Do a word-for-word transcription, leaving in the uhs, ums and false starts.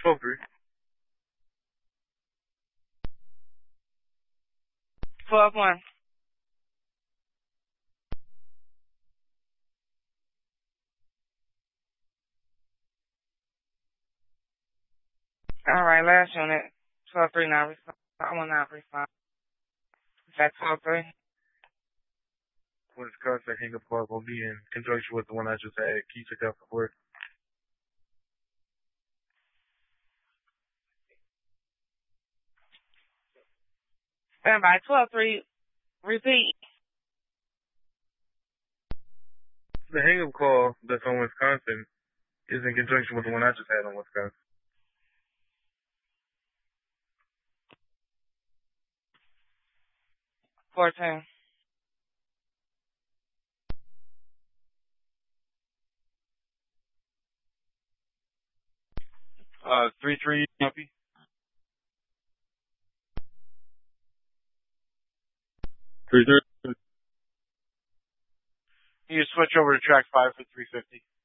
twelve three. twelve one. All right, last unit. twelve three now respond. I will not respond. Is that twelve three? Wisconsin hang up call will be in conjunction with the one I just had. Can you check out for work? Stand by. twelve three. Repeat. The hang up call that's on Wisconsin is in conjunction with the one I just had on Wisconsin. fourteen. Uh, three three, copy. Three three. You switch over to track five for three fifty.